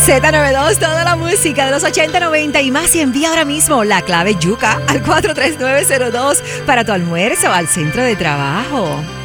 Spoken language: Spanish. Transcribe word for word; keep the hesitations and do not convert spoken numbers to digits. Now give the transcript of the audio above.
Z noventa y dos, toda la música de los ochenta, noventa y más. Y envía ahora mismo la clave Yuca al cuatro tres nueve cero dos para tu almuerzo al centro de trabajo.